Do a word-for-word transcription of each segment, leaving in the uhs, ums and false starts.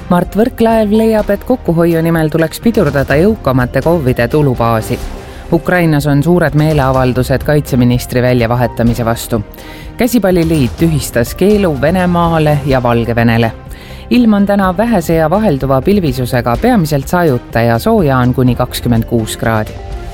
Mart Võrklaev leiab, et kokkuhoiu nimel tuleks pidurdada jõukamate KOV-ide tulubaasi. Ukrainas on suured meeleavaldused kaitseministri väljavahetamise vastu. Käsipalliliit tühistas keelu Venemaale ja Valgevenele. Ilm on täna vähese ja vahelduva pilvisusega, peamiselt sajuta ja sooja on kuni kakskümmend kuus kraadi.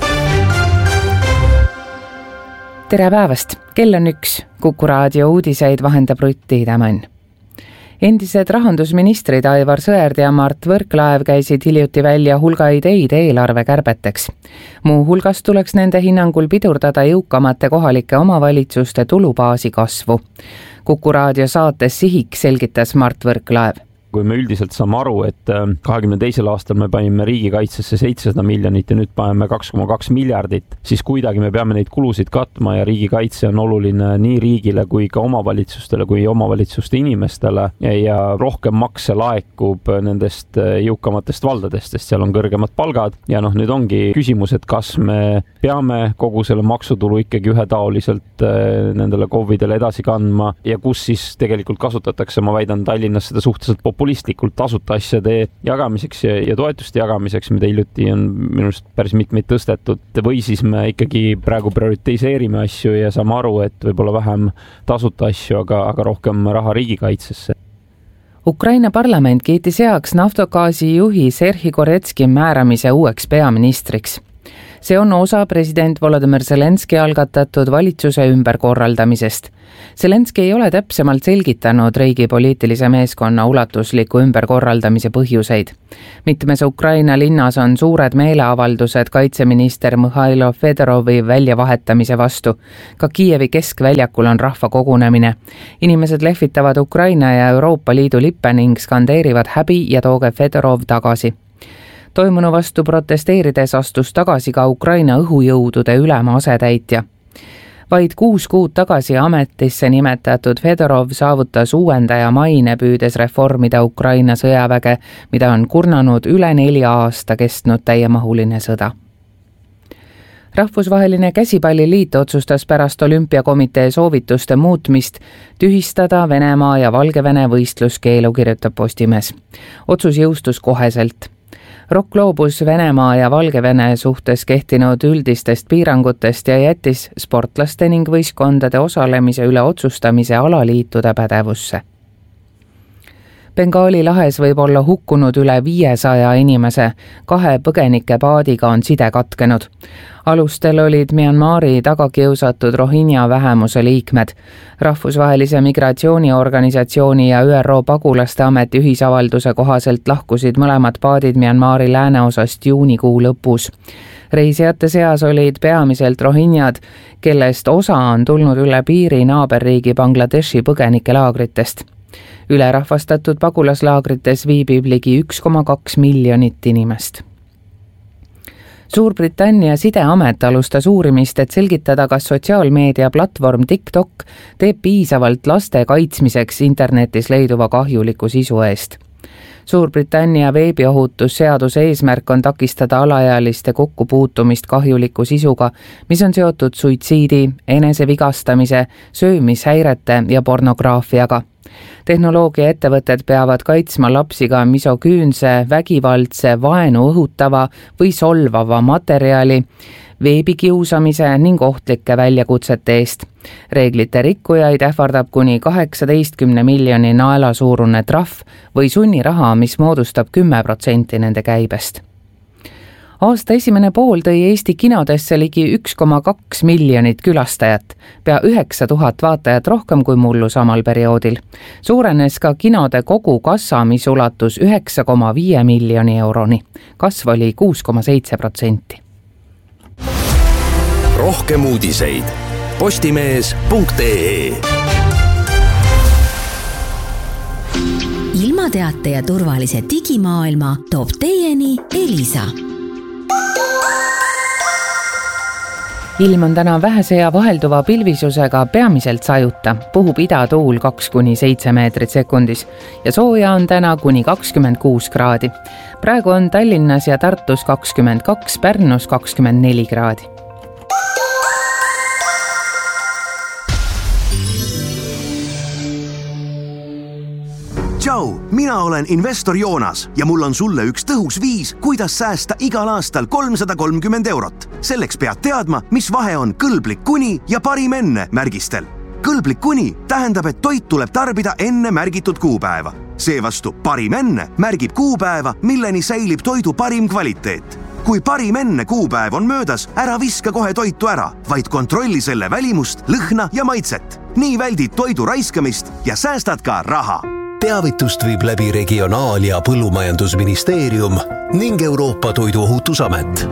Tere päevast! Kell on üks. Kuku raadio uudiseid vahendab Rutti Tämmann. Endised rahandusministrid Aivar Sõerd ja Mart Võrklaev käisid hiljuti välja hulga ideid eelarve kärbeteks. Muu hulgas tuleks nende hinnangul pidurdada jõukamate kohalike omavalitsuste tulubaasi kasvu. Kuku raadio saates Sihik selgitas Mart Võrklaev. Kui me üldiselt saame aru, et kahekümne teisel aastal me panime riigikaitsesse seitsesada miljonit ja nüüd paneme kaks koma kaks miljardit, siis kuidagi me peame neid kulusid katma ja riigikaitse on oluline nii riigile kui ka omavalitsustele kui omavalitsuste inimestele ja rohkem makse laekub nendest jõukamatest valdadest, sest seal on kõrgemad palgad ja noh, nüüd ongi küsimus, et kas me peame kogu selle maksutulu ikkagi ühetaoliselt nendele KOV-idele edasi kandma ja kus siis tegelikult kasutatakse, ma väidan Tallinnas seda suhteliselt populaarselt populistlikult tasuta asjade jagamiseks ja, ja toetuste jagamiseks, mida hiljuti on minust päris mitmeid tõstetud. Või siis me ikkagi praegu prioritiseerime asju ja saame aru, et võib-olla vähem tasuta asju, aga, aga rohkem raha riigikaitsesse. Ukraina parlament kiitis heaks Naftogaasi juhi Serhi Goretski määramise uueks peaministriks. See on osa president Volodymyr Zelenski algatatud valitsuse ümberkorraldamisest. Zelenski ei ole täpsemalt selgitanud riigi poliitilise meeskonna ulatusliku ümberkorraldamise põhjuseid. Mitmes Ukraina linnas on suured meeleavaldused kaitseminister Mihhailo Fedorovi väljavahetamise vastu. Ka Kiievi keskväljakul on rahva kogunemine. Inimesed lehvitavad Ukraina ja Euroopa Liidu lippe ning skandeerivad häbi ja tooge Fedorov tagasi. Toimunu vastu protesteerides astus tagasi ka Ukraina õhujõudude ülema asetäitja. Vaid kuus kuud tagasi ametisse nimetatud Fedorov saavutas uuendaja maine püüdes reformida Ukraina sõjaväge, mida on kurnanud üle nelja aasta kestnud täiemahuline sõda. Rahvusvaheline käsipalliliit otsustas pärast olümpiakomitee soovituste muutmist tühistada Venemaa ja Valgevene võistluskeelu, kirjutab Postimees. Otsus jõustus koheselt. Rock loobus Venemaa ja Valgevene suhtes kehtinud üldistest piirangutest ja jättis sportlaste ning võistkondade osalemise üle otsustamise alaliitude pädevusse. Bengaali lahes võib olla hukkunud üle viiesaja inimese, kahe põgenike paadiga on side katkenud. Alustel olid Myanmari tagakiusatud Rohingya vähemuse liikmed. Rahvusvahelise migratsiooniorganisatsiooni ja Ü R O pagulaste ameti ühisavalduse kohaselt lahkusid mõlemad paadid Myanmari lääneosast juunikuu lõpus. Reisijate seas olid peamiselt Rohingyad, kellest osa on tulnud üle piiri naaberriigi Bangladeshi põgenikelaagritest. Ülerahvastatud pagulaslaagrites viibib ligi üks koma kaks miljonit inimest. Suurbritannia sideamet alustas uurimist, et selgitada, kas sotsiaalmeedia platvorm TikTok teeb piisavalt laste kaitsmiseks internetis leiduva kahjuliku sisu eest. Suurbritannia veebiohutusseaduse eesmärk on takistada alaealiste kokkupuutumist kahjuliku sisuga, mis on seotud suitsiidi, enesevigastamise, söömishäirete ja pornograafiaga. Tehnoloogiaettevõtted peavad kaitsma lapsi ka misoküünse, vägivaldse, vaenu õhutava või solvava materjali, veebikiusamise ning ohtlike väljakutsete eest. Reeglite rikkujaid ähvardab kuni kaheksateistkümne miljoni naela suurune trahv või sunniraha, mis moodustab kümme protsenti nende käibest. Aasta esimene pool tõi Eesti kinodesse ligi üks koma kaks miljonit külastajat, pea üheksa tuhat vaatajat rohkem kui mullu samal perioodil. Suurenes ka kinode kogu kassa, mis ulatus üheksa koma viis miljoni euroni. Kasv oli kuus koma seitse protsenti. Rohkem uudiseid postimees punkt ee. Ilmateate ja turvalise digimaailma toob teieni Elisa. Ilm on täna vähese ja vahelduva pilvisusega, peamiselt sajuta. Puhub idatuul kaks kuni seitse meetrit sekundis ja sooja on täna kuni kakskümmend kuus kraadi. Praegu on Tallinnas ja Tartus kakskümmend kaks, Pärnus kakskümmend neli kraadi. Tšau, mina olen investor Joonas ja mul on sulle üks tõhus viis, kuidas säästa igal aastal kolmsada kolmkümmend eurot. Selleks pead teadma, mis vahe on kõlblik kuni ja parim enne märgistel. Kõlblik kuni tähendab, et toit tuleb tarbida enne märgitud kuupäeva. Seevastu parim enne märgib kuupäeva, milleni säilib toidu parim kvaliteet. Kui parim enne kuupäev on möödas, ära viska kohe toitu ära, vaid kontrolli selle välimust, lõhna ja maitset. Nii väldid toidu raiskamist ja säästad ka raha. Teavitust viib läbi Regionaal- ja Põllumajandusministeerium ning Euroopa Toiduohutusamet.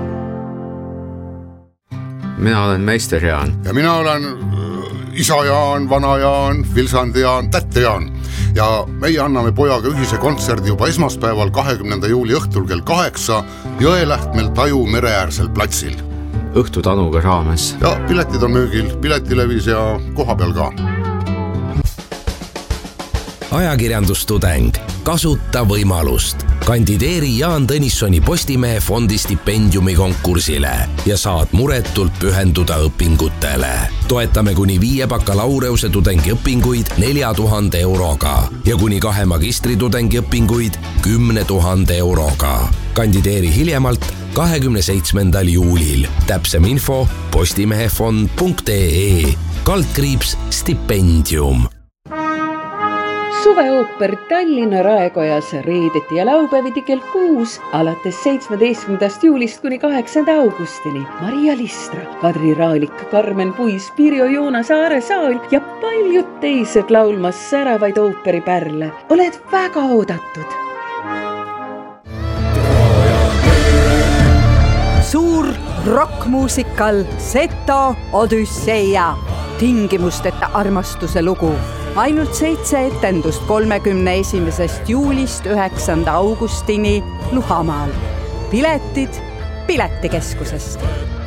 Mina olen meister Jaan. Ja mina olen isa Jaan, vana Jaan, Vilsand Jaan, tätte Jaan. Ja meie anname pojaga ühise kontserdi juba esmaspäeval kahekümnenda juuli õhtul kell kaheksa Jõelähtmel Taju mereäärsel platsil. Õhtutanuga raames. Ja piletid on müügil, piletilevis ja koha peal ka. Ajakirjandustudeng. Kasuta võimalust. Kandideeri Jaan Tõnissoni Postimehe fondi stipendiumi konkursile ja saad muretult pühenduda õpingutele. Toetame kuni viie bakalaureuse tudengi õpinguid nelja tuhande euroga ja kuni kahe magistritudengi õpinguid kümne tuhande euroga. Kandideeri hiljemalt kahekümne seitsmendal juulil. Täpsem info postimehefond punkt ee kaldkriips stipendium. Suveooper Tallinna Raekojas reedeti ja laupäeviti kell kuus alates seitsmeteistkümnendast juulist kuni kaheksanda augustini. Maria Listra, Kadri Raalik, Karmen Puis, Pirjo Joona Saare Saal ja paljud teised laulmas säravaid ooperipärle. Oled väga oodatud. Suur rockmuusikal Seto Odüsseia. Tingimusteta armastuse lugu. Ainult seitse etendust kolmekümne esimesest juulist üheksanda augustini Luhamaal. Piletid Piletikeskusest.